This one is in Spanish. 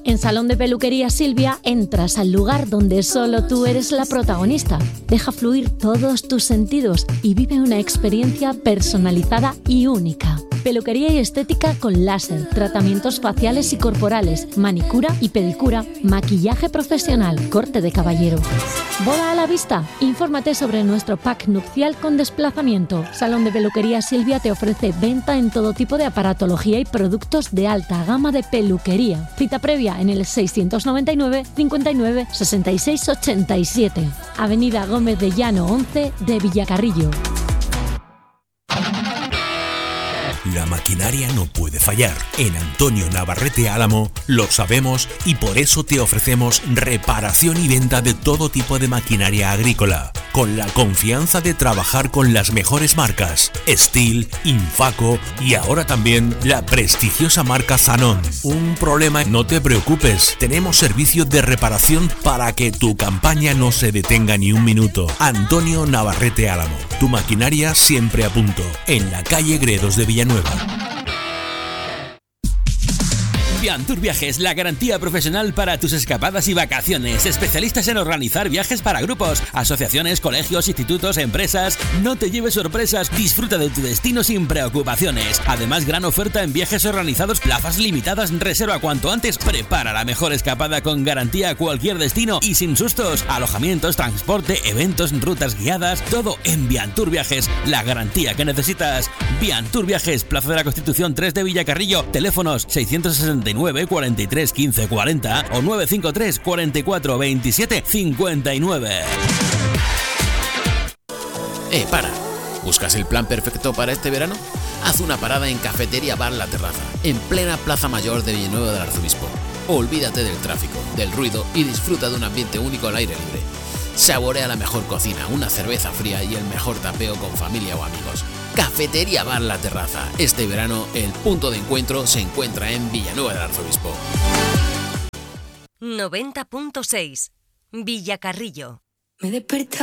En Salón de Peluquería Silvia entras al lugar donde solo tú eres la protagonista. Deja fluir todos tus sentidos y vive una experiencia personalizada y única. Peluquería y estética con láser, tratamientos faciales y corporales, manicura y pedicura, maquillaje profesional, corte de caballero. ¿Boda a la vista? Infórmate sobre nuestro pack nupcial con desplazamiento. Salón de Peluquería Silvia te ofrece venta en todo tipo de aparatología y productos de alta gama de peluquería. Cita previa en el 699 59 66 87. Avenida Gómez de Llano 11 de Villacarrillo. La maquinaria no puede fallar. En Antonio Navarrete Álamo lo sabemos y por eso te ofrecemos reparación y venta de todo tipo de maquinaria agrícola, con la confianza de trabajar con las mejores marcas, Steel, Infaco y ahora también la prestigiosa marca Zanon. Un problema, no te preocupes, tenemos servicio de reparación para que tu campaña no se detenga ni un minuto. Antonio Navarrete Álamo, tu maquinaria siempre a punto, en la calle Gredos de Villanueva. Viantur Viajes, la garantía profesional para tus escapadas y vacaciones. Especialistas en organizar viajes para grupos, asociaciones, colegios, institutos, empresas. No te lleves sorpresas, disfruta de tu destino sin preocupaciones. Además, gran oferta en viajes organizados, plazas limitadas, reserva cuanto antes. Prepara la mejor escapada con garantía a cualquier destino y sin sustos. Alojamientos, transporte, eventos, rutas guiadas, todo en Viantur Viajes, la garantía que necesitas. Viantur Viajes, Plaza de la Constitución 3 de Villacarrillo. Teléfonos 669 43 15 40 o 953 44 27 59. Para. ¿Buscas el plan perfecto para este verano? Haz una parada en Cafetería Bar La Terraza, en plena Plaza Mayor de Villanueva del Arzobispo. Olvídate del tráfico, del ruido y disfruta de un ambiente único al aire libre. Saborea la mejor cocina, una cerveza fría y el mejor tapeo con familia o amigos. Cafetería Bar La Terraza. Este verano el punto de encuentro se encuentra en Villanueva del Arzobispo. 90.6 Villacarrillo. Me desperté